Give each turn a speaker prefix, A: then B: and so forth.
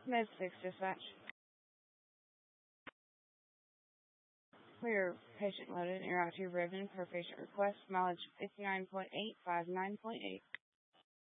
A: Med 6 dispatch. Clear patient loaded, interactive ribbon per patient request, mileage 59.8, 59.8.